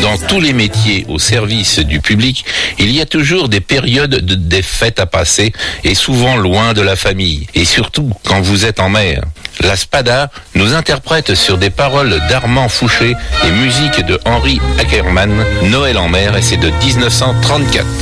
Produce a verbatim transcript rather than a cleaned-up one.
Dans tous les métiers au service du public, il y a toujours des périodes de des fêtes à passer et souvent loin de la famille. Et surtout quand vous êtes en mer. La Spada nous interprète sur des paroles d'Armand Fouché et musique de Henri Ackermann, Noël en mer, et c'est de dix-neuf cent trente-quatre.